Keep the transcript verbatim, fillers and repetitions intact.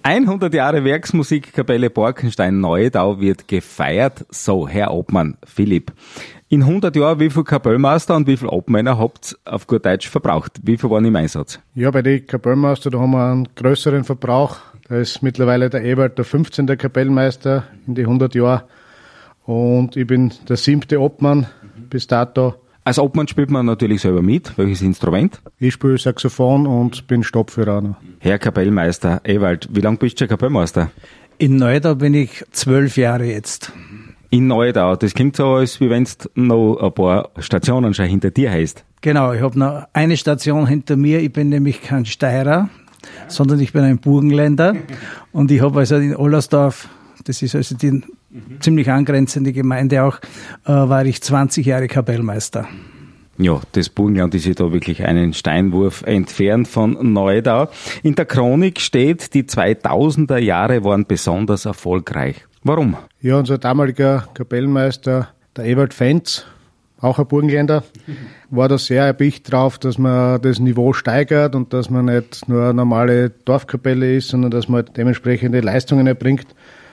hundert Jahre Werksmusikkapelle Borkenstein-Neudau wird gefeiert. So, Herr Obmann, Philipp. In hundert Jahren, wie viel Kapellmeister und wie viel Obmänner habt ihr auf gut Deutsch verbraucht? Wie viel waren im Einsatz? Ja, bei den Kapellmeister, da haben wir einen größeren Verbrauch. Da ist mittlerweile der Ewald der fünfzehnte Kapellmeister in die hundert Jahre. Und ich bin der siebte Obmann bis dato. Als Obmann spielt man natürlich selber mit. Welches Instrument? Ich spiele Saxophon und bin Stoppführer auch noch. Herr Kapellmeister Ewald, wie lange bist du schon Kapellmeister? In Neudau bin ich zwölf Jahre jetzt. In Neudau, das klingt so, als wie wenn du noch ein paar Stationen schon hinter dir hast. Genau, ich habe noch eine Station hinter mir. Ich bin nämlich kein Steirer, sondern ich bin ein Burgenländer. Und ich habe also in Ollersdorf, das ist also die mhm. ziemlich angrenzende Gemeinde auch, äh, war ich zwanzig Jahre Kapellmeister. Ja, das Burgenland ist ja da wirklich einen Steinwurf entfernt von Neudau. In der Chronik steht, die zweitausender Jahre waren besonders erfolgreich. Warum? Ja, unser damaliger Kapellmeister, der Ewald Fenz, auch ein Burgenländer, war da sehr erpicht drauf, dass man das Niveau steigert und dass man nicht nur eine normale Dorfkapelle ist, sondern dass man dementsprechende Leistungen erbringt.